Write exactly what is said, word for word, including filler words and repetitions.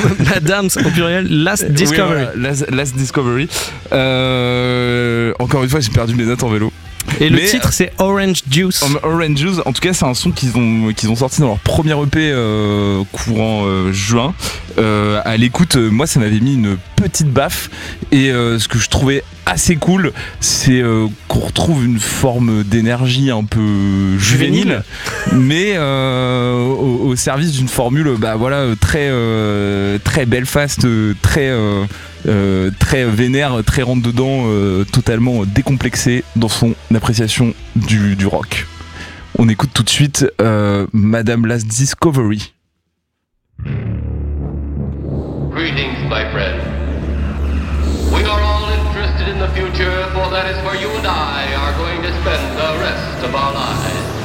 Madame au pluriel, Last Discovery. Oui, voilà, Last, Last Discovery. Euh, encore une fois, j'ai perdu mes notes en vélo. Et le Mais, titre c'est Orange Juice. Orange Juice, en tout cas c'est un son qu'ils ont, qu'ils ont sorti dans leur premier E P euh, courant euh, juin. Euh, à l'écoute, euh, moi ça m'avait mis une petite baffe. Et euh, ce que je trouvais assez cool, c'est euh, qu'on retrouve une forme d'énergie un peu juvénile, mais euh, au, au service d'une formule bah, voilà, très, euh, très Belfast, très... Euh, Euh, très vénère, très rentre dedans, euh, totalement décomplexé dans son appréciation du, du rock. On écoute tout de suite euh, Madame Last Discovery. Greetings, my friend. We are all interested in the future, for that is where you and I are going to spend the rest of our lives.